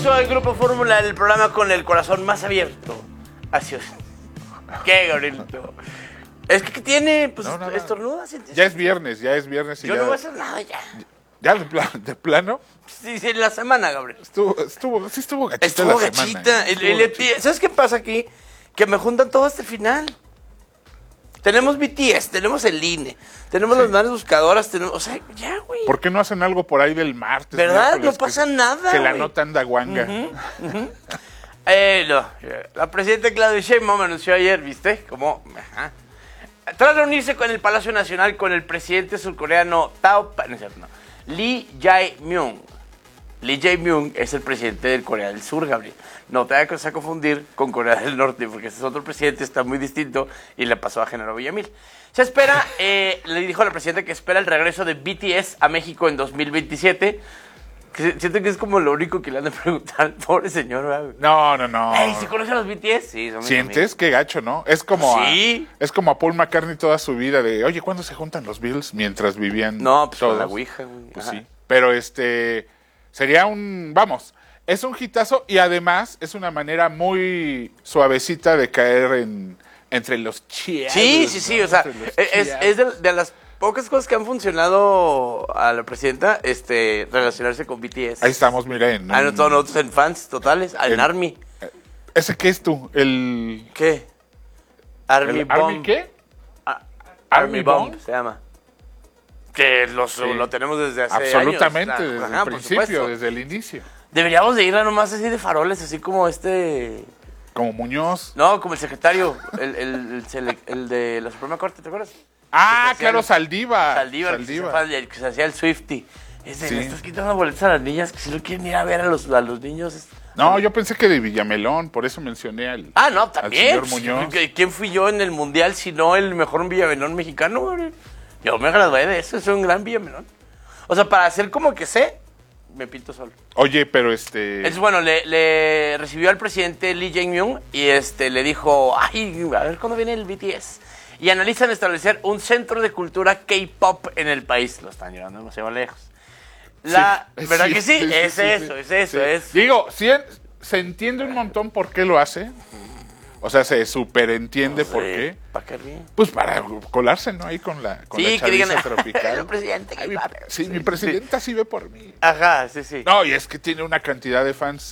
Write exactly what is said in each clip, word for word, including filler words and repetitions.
regreso al Grupo Fórmula, el programa con el corazón más abierto. Así es. ¿Qué, Gabrielito? Es que ¿qué tiene? Pues no, no, no. estornuda. Ya es viernes, ya es viernes. Y Yo ya, no voy a hacer nada ya. ¿Ya de, plan, de plano? Sí, sí, la semana, Gabriel. Estuvo, estuvo, sí estuvo gachita Estuvo la gachita. semana. El, Estuvo el, gachita. ¿Sabes qué pasa aquí? Que me juntan todo hasta el final. Tenemos B T S, tenemos el I N E, tenemos Sí. las madres buscadoras, tenemos... O sea, ya, güey. ¿Por qué no hacen algo por ahí del martes? ¿Verdad? miércoles, No pasa que, nada, Que la güey. nota anda guanga. Uh-huh, uh-huh. Eh, no. La presidenta Claudia Sheinbaum anunció ayer, ¿viste? Como... Ajá. Tras reunirse con el Palacio Nacional con el presidente surcoreano Tao... No es cierto, no. Lee Jae-myung. Lee Jae-myung es el presidente de Corea del Sur, Gabriel. No te vayas a confundir con Corea del Norte, porque ese es otro presidente, está muy distinto y le pasó a Genaro Villamil. Se espera, eh, le dijo a la presidenta que espera el regreso de B T S a México en dos mil veintisiete. Que siento que es como lo único que le han de preguntar, pobre señor. ¿Verdad? No, no, no. Ey, ¿se conocen los B T S? Sí, son mis ¿Sientes? amigos. Qué gacho, ¿no? Es como, Sí. a, es como a Paul McCartney toda su vida de, oye, ¿cuándo se juntan los Beatles? Mientras vivían No, pues todos. con la ouija, güey. Pues Ajá. sí. Pero este, sería un, vamos, es un hitazo y además es una manera muy suavecita de caer en entre los chiados. Sí, sí, sí, ¿no? o sea, Entre los es, chiados. es de, de las pocas cosas que han funcionado a la presidenta, este, relacionarse con B T S. Ahí estamos, mira, en... Ah, no, todos nosotros en fans totales, en en- Army. ¿Ese qué es tú? El... ¿Qué? Army el Bomb. ¿Army qué? Ah, Army Army Bomb Bomb se llama. Que los, Sí. lo tenemos desde hace Absolutamente, años. desde Ajá, el por principio, supuesto. desde el inicio. Deberíamos de ir a nomás así de faroles, así como este... Como Muñoz. No, como el secretario, el, el, el, sele- el de la Suprema Corte, ¿te acuerdas? Ah, que se claro, hacía Saldívar. Saldívar, que se, Saldívar. hacía- el que se hacía el Swifty. Ese, Sí. le estás quitando boletas a las niñas que si no quieren ir a ver a los, a los niños. es- No, yo pensé que de Villamelón, por eso mencioné al... Ah, no, al también. señor Muñoz. Pues, ¿quién fui yo en el mundial si no el mejor villamelón mexicano, güey? Yo me gradué de eso, soy un gran villamelón. O sea, para hacer como que sé, me pinto solo. Oye, pero este... Entonces, bueno, le, le recibió al presidente Lee Jae-myung y este le dijo, ay, a ver cuándo viene el B T S. Y analizan establecer un centro de cultura K-pop en el país. Lo están llevando demasiado lejos. La, Sí, ¿Verdad sí, que sí? sí, sí, es sí, eso, sí. es eso, Sí. es. Digo, sí, se entiende un montón por qué lo hace. O sea, se superentiende por qué. ¿Para qué ríen? Pues para colarse, ¿no? Ahí con la, con Sí, la que digan, chaviza tropical. el presidente Ay, mi, K-pop. sí, mi presidenta sí ve por mí. Ajá, sí, sí. No, y es que tiene una cantidad de fans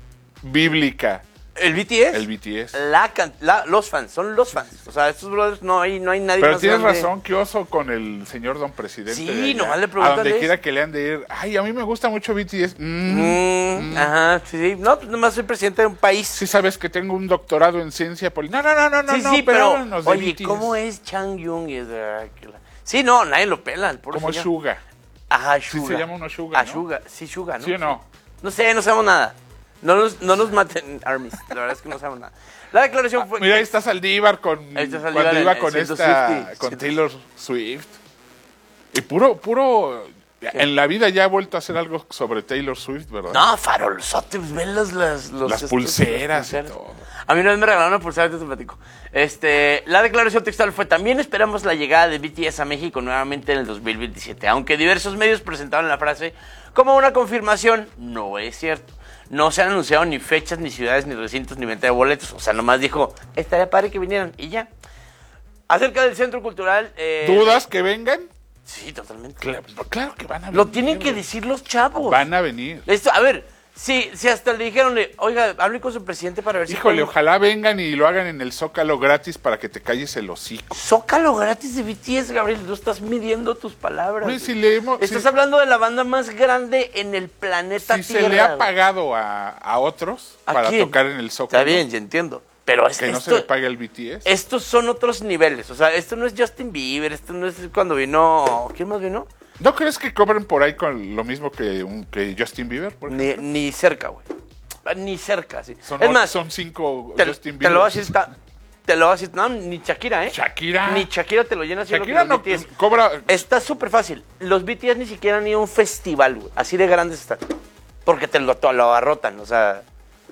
bíblica, ¿El B T S? el B T S. La, can- la- los fans, son los fans. O sea, estos brothers no hay, no hay nadie Pero más tienes grande. razón, qué oso con el señor don presidente. Sí, de allá. nomás le A pregúntales. donde quiera que le han de ir. Ay, a mí me gusta mucho B T S. Mm, Mm, Ajá, sí, sí. No, pues nomás soy presidente de un país. Sí sabes que tengo un doctorado en ciencia poli... No, no, no, no, no, sí, no, sí, pero, háblanos de oye, B T S. ¿cómo es Chang Yung? Y es de- que la- Sí, no, nadie lo pela, el pobre Como señor. Suga. Ajá, Sí Suga. se llama uno Suga, Ah, ¿no? Suga, sí, Suga, ¿no? ¿Sí o no? No sé, no sabemos nada. No nos, no nos maten, Armies. La verdad es que no sabemos nada. La declaración fue... Mira, ahí está Saldívar con... Ahí está Saldívar cuando en- iba en con ciento esta... Swiftie. Con Taylor Swift. Y puro, puro... En la vida ya ha vuelto a hacer algo sobre Taylor Swift, ¿verdad? No, farolzote, ven las, las, los, Las estos- pulseras y las pulseras. todo. A mí una vez me regalaron una pulsera, te platico. Este, la declaración textual fue, también esperamos la llegada de B T S a México nuevamente en el dos mil veintisiete. Aunque diversos medios presentaron la frase como una confirmación, no es cierto. No se han anunciado ni fechas, ni ciudades, ni recintos, ni venta de boletos. O sea, nomás dijo, estaría padre que vinieran y ya. Acerca del centro cultural... eh, ¿Dudas que vengan? Sí, totalmente. Claro, claro que van a venir. Lo tienen que güey. decir los chavos. Van a venir. Esto, a ver, si, si hasta le dijeron, oiga, hable con su presidente para ver si... Híjole, pueden- ojalá vengan y lo hagan en el Zócalo gratis para que te calles el hocico. Zócalo gratis de B T S, Gabriel, no estás midiendo tus palabras. Güey, güey. si le hemos- Estás si- hablando de la banda más grande en el planeta Si Tierra. se le ha güey. pagado a, a otros ¿A para quién? tocar en el Zócalo, Está bien, ya entiendo. Pero es que no esto, se le pague al B T S. estos son otros niveles. O sea, esto no es Justin Bieber, esto no es cuando vino... ¿Quién más vino? ¿No crees que cobren por ahí con lo mismo que, un- que Justin Bieber? Por Ni, ejemplo? ni cerca, güey. Ni cerca, sí. Son, es o- más, son cinco te, Justin te Bieber. lo voy a decir... ta- Te lo voy a decir... No, ni Shakira, ¿eh? Shakira. Ni Shakira te lo llena así lo que Shakira los no B T S. cobra. Está súper fácil. Los B T S ni siquiera han ido a un festival, güey. Así de grandes están. Porque te lo, te lo abarrotan, o sea...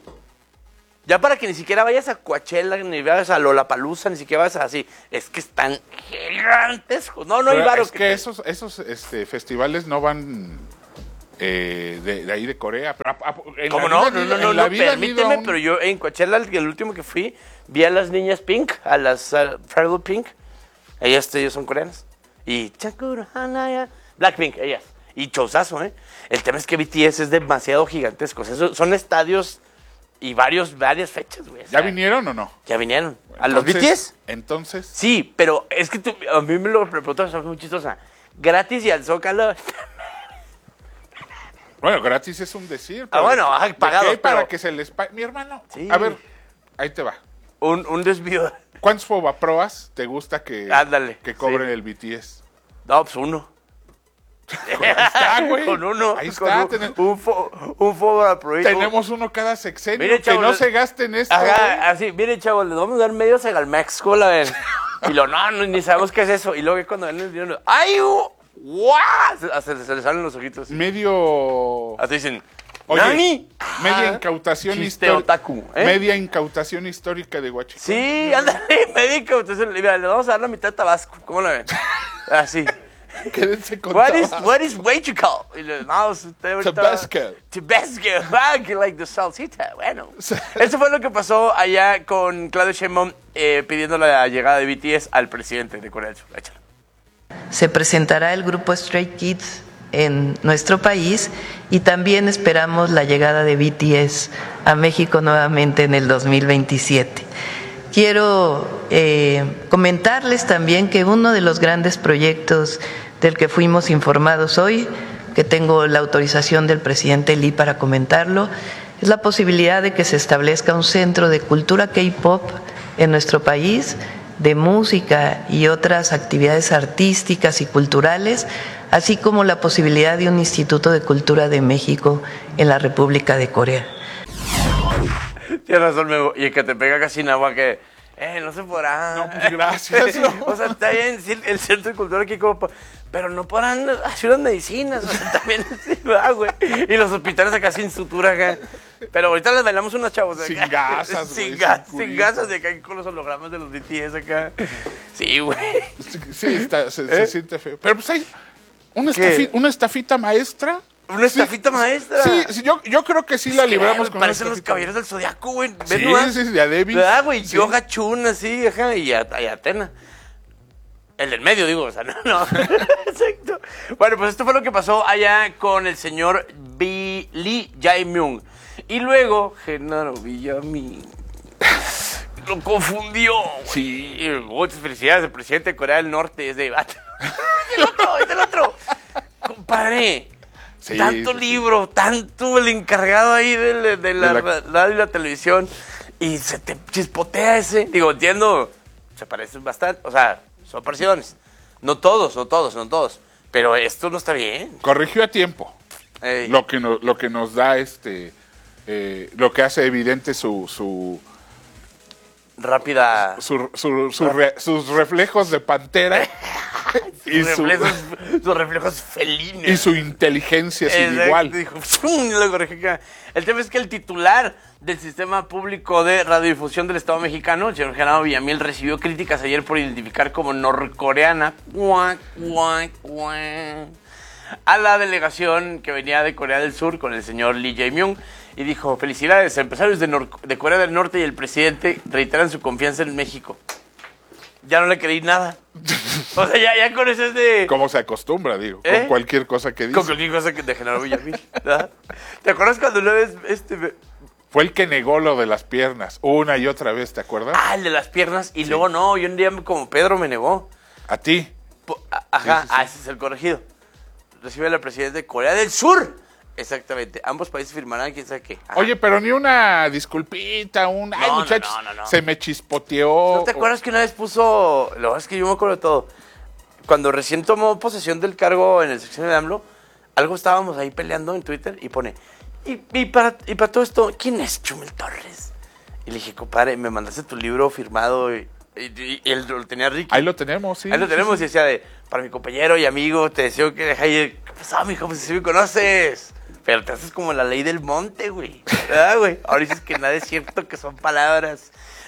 Ya para que ni siquiera vayas a Coachella, ni vayas a Lollapalooza, ni siquiera vayas a así. Es que están gigantes. No, no hay Pero varo es que, te- esos, esos este, festivales no van eh, de, de ahí de Corea. Pero, a- a- en ¿Cómo la no? vida No, han no, ido- no, en la no, vida han ido a permíteme, un- pero yo en Coachella, el, el último que fui, vi a las niñas Pink, a las uh, Farrell Pink. Ellas, ellas son coreanas. Y Chakura Hanaya, Blackpink, ellas. Y showzazo, ¿eh? El tema es que B T S es demasiado gigantesco. O sea, son- son estadios y varios, varias fechas, güey. O ¿Ya sea, vinieron o no? ¿Ya vinieron? ¿A los Entonces- B T S? Entonces, Sí, pero es que tú, a mí me lo preguntas, es muy chistosa. Gratis y al Zócalo. bueno, gratis es un decir. Ah, bueno, ajá, ¿de qué pagados, hay para pero- que se les pague? Mi hermano, Sí. a ver, ahí te va. Un, un desvío. ¿Cuántos Fobaproas te gusta que, Ándale, que cobren sí. el B T S? No, pues uno. Ahí está, güey. Con uno. Ahí con está. un, ten- un, fo, un fo- proyecto. tenemos uno cada sexenio. Mire, que chavos, no le- se gasten esto. güey. Ajá, así, miren, chavos, les vamos a dar medio Segalmex, ¿cómo la ven? Y lo, no, no, ni sabemos qué es eso. Y luego cuando ven el dinero, ¡ay, uh, guau! Se, se, se les salen los ojitos. Medio. Así dicen, Oye, ¿nani? media Ah, incautación chiste histórica. otaku, ¿eh? Media incautación histórica de Huachicol. Sí, ándale, médico. Entonces, mira, le vamos a dar la mitad de Tabasco, ¿cómo la ven? Así. Quédense con What is, Tabasco. what is Huachicol? Y le, no, usted ahorita... Tabasco. Tabasco. Ah, que like the salsita. Bueno. Eso fue lo que pasó allá con Claudio Sheinbaum eh, pidiendo la llegada de B T S al presidente de Corea del Sur. Échalo. Se presentará el grupo Stray Kids en nuestro país y también esperamos la llegada de B T S a México nuevamente en el dos mil veintisiete. Quiero eh, comentarles también que uno de los grandes proyectos del que fuimos informados hoy, que tengo la autorización del presidente Lee para comentarlo, es la posibilidad de que se establezca un centro de cultura K-pop en nuestro país, de música y otras actividades artísticas y culturales, así como la posibilidad de un Instituto de Cultura de México en la República de Corea. Tienes razón, Memo. Y el que te pega casi en agua que... Eh, no se podrá. No, pues, gracias, no. O sea, está bien, sí, el centro de cultura aquí como... pa- Pero no podrán hacer unas medicinas. O sea, también sí, va, güey. Y los hospitales acá sin sutura acá. Pero ahorita les bailamos unos chavos de acá. Sin gasas, güey, Sin, gas, sin sin curitas. gasas de acá con los hologramas de los B T S acá. Sí, güey. Sí, está, se, se ¿Eh? siente feo. Pero pues hay una, ¿Qué? estafi- una estafita maestra. Una estafita maestra. Sí, sí, yo, yo creo que sí la Es que, libramos güey, con una parecen los estafita. caballeros del Zodiaco, güey. ¿Ves Sí, nomás? sí, sí, de Adebis. ¿Verdad, güey? Sí. Yoga Chun, así, ajá, y, a, y Atena. El del medio, digo, o sea, no, no. Exacto. Bueno, pues esto fue lo que pasó allá con el señor B. Lee Jae-myung. Y luego, Genaro Villamin lo confundió, güey. Sí. Muchas felicidades, el presidente de Corea del Norte es de... ¡Es el otro, es el otro! Compadre, Sí, tanto sí, libro, tanto el encargado ahí de, la- de la De la- radio y la televisión, y se te chispotea ese. Digo, entiendo, se parecen bastante, o sea, son parecidones. No todos, no todos, no todos. Pero esto no está bien. Corrigió a tiempo. Ey. Lo que, no- lo que nos da este. eh, lo que hace evidente su. su Rápida. su- su- su re- sus reflejos de pantera y, sus, su, reflejos, sus reflejos felinos. y su inteligencia sin Exacto, igual. dijo, ¡fum! Y lo corregí acá. El tema es que el titular del Sistema Público de Radiodifusión del Estado Mexicano, el señor Genaro Villamil, recibió críticas ayer por identificar como norcoreana cuac, cuac, cuac, a la delegación que venía de Corea del Sur con el señor Lee Jae-myung y dijo, felicidades, empresarios de, Nor- de Corea del Norte y el presidente reiteran su confianza en México. Ya no le creí nada. O sea, ya, ya con eso es de... Como se acostumbra, digo, ¿Eh? con cualquier cosa que dice. Con cualquier cosa que de Genaro Villamil. ¿Verdad? ¿Te acuerdas cuando una vez este... Fue el que negó lo de las piernas una y otra vez, ¿te acuerdas? Ah, el de las piernas. Y luego no, yo un día como Pedro me negó. A ti. Po- a- Ajá, Sí, sí, sí. ah, ese es el corregido. Recibe la presidenta de Corea del Sur. Exactamente. Ambos países firmarán quién sabe qué. Ajá. Oye, pero ni una disculpita, un... Ay, No, no, muchachos, no, no, no. se me chispoteó. ¿No te acuerdas que una vez puso... Lo verdad es que yo me acuerdo de todo. Cuando recién tomó posesión del cargo en el sección de AMLO, algo estábamos ahí peleando en Twitter y pone... Y, y, para, y para todo esto, ¿quién es Chumel Torres? Y le dije, compadre, me mandaste tu libro firmado y, y- y él lo tenía Ricky. Ahí lo tenemos, sí. Ahí lo sí, tenemos sí. y decía de, para mi compañero y amigo, te deseo que deje ir. ¿Qué pasó, mijo? Pues si me conoces. Pero te haces como la ley del monte, güey. ¿Verdad, güey? Ahora dices que nada es cierto, que son palabras. Bueno,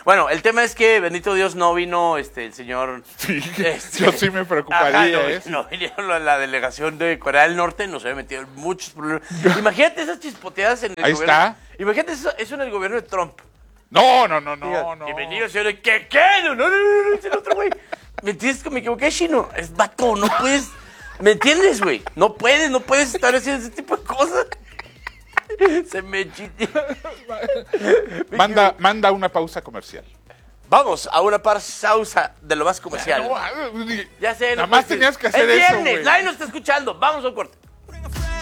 Bueno, el tema es que, bendito Dios, no vino este el señor... Sí, este, yo sí me preocuparía. ajá, no, ¿eh? no vinieron la, la delegación de Corea del Norte, nos había metido en muchos problemas. Imagínate esas chispoteadas en el Ahí gobierno. está. Imagínate eso, eso en el gobierno de Trump. No, no, no, no, Diga, no. Bienvenido, señor. ¿Qué? ¿Qué? No, no, no, no, no, es el otro güey. ¿Me entiendes que me equivoqué, chino? Es vato, no puedes... ¿Me entiendes, güey? No puedes, no puedes estar haciendo ese tipo de cosas. Se me chiste. Manda, manda una pausa comercial. Vamos a una pausa de lo más comercial. No, Ya sé, Nada no más puedes- tenías que hacer es eso, viernes, güey. nadie nos está escuchando. Vamos a un corte.